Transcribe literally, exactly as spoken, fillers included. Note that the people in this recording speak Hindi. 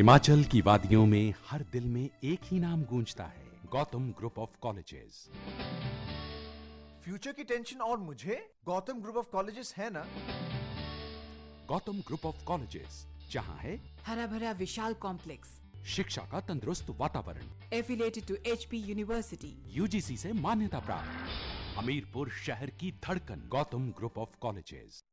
हिमाचल की वादियों में हर दिल में एक ही नाम गूंजता है, Gautam group of colleges. Future की टेंशन और मुझे गौतम ग्रुप ऑफ कॉलेजेस है ना। गौतम ग्रुप ऑफ कॉलेजेस, जहां है हरा भरा विशाल कॉम्प्लेक्स, शिक्षा का तंदुरुस्त वातावरण, affiliated to HP university, UGC से मान्यता प्राप्त, हमीरपुर शहर की धड़कन, गौतम ग्रुप ऑफ कॉलेजेस।